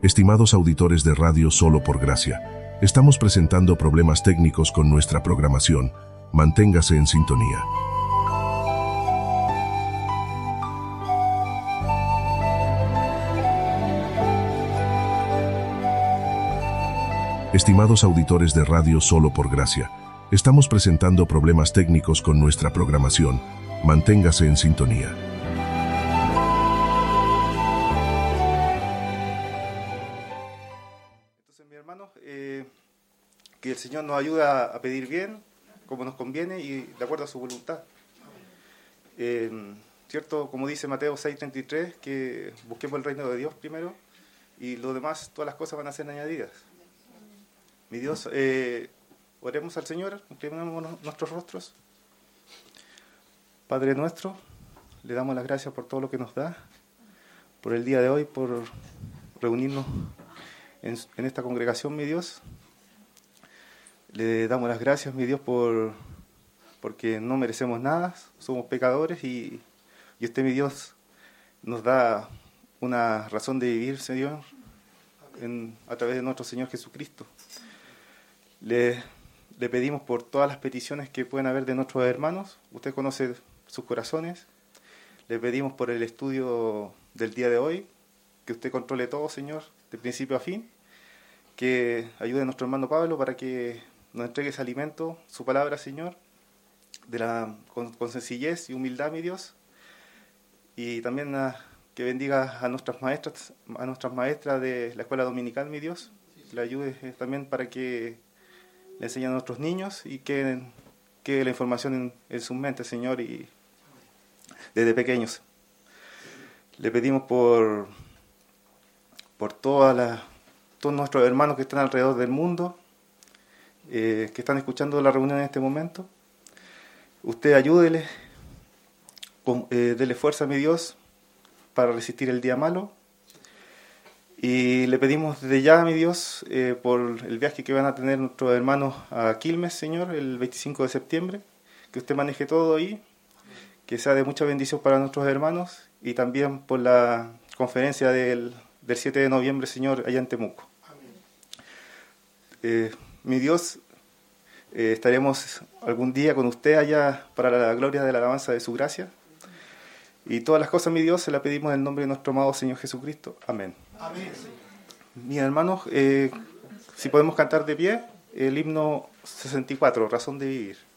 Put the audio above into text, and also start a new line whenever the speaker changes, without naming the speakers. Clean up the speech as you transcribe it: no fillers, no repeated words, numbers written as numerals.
Estimados auditores de Radio Solo por Gracia, estamos presentando problemas técnicos con nuestra programación. Manténgase en sintonía. Estimados auditores de Radio Solo por Gracia, estamos presentando problemas técnicos con nuestra programación. Manténgase en sintonía.
Entonces, mi hermano, que el Señor nos ayuda a pedir bien, como nos conviene y de acuerdo a su voluntad. ¿Cierto? Como dice Mateo 6:33, que busquemos el reino de Dios primero y lo demás, todas las cosas van a ser añadidas. Mi Dios, oremos al Señor, inclinemos nuestros rostros. Padre nuestro, le damos las gracias por todo lo que nos da, por el día de hoy, por reunirnos en esta congregación, mi Dios. Le damos las gracias, mi Dios, porque no merecemos nada, somos pecadores y usted, mi Dios, nos da una razón de vivir, Señor, a través de nuestro Señor Jesucristo. Le pedimos por todas las peticiones que pueden haber de nuestros hermanos. Usted conoce sus corazones. Le pedimos por el estudio del día de hoy, que usted controle todo, Señor, de principio a fin. Que ayude a nuestro hermano Pablo para que nos entregue ese alimento, su palabra, Señor, con sencillez y humildad, mi Dios. Y también que bendiga a nuestras maestras de la escuela dominical, mi Dios. Le ayude también para que le enseñen a nuestros niños y que la información en sus mentes, Señor, y desde pequeños. Le pedimos por todos nuestros hermanos que están alrededor del mundo, que están escuchando la reunión en este momento. Usted ayúdele, dele fuerza, mi Dios, para resistir el día malo. Y le pedimos desde ya, mi Dios, por el viaje que van a tener nuestros hermanos a Quilmes, Señor, el 25 de septiembre, que usted maneje todo ahí, que sea de mucha bendición para nuestros hermanos, y también por la conferencia del 7 de noviembre, Señor, allá en Temuco. Mi Dios, estaremos algún día con usted allá para la gloria de la alabanza de su gracia. Y todas las cosas, mi Dios, se las pedimos en el nombre de nuestro amado Señor Jesucristo. Amén.
Amén.
Mis hermanos, si podemos cantar de pie, el himno 64, Razón de Vivir.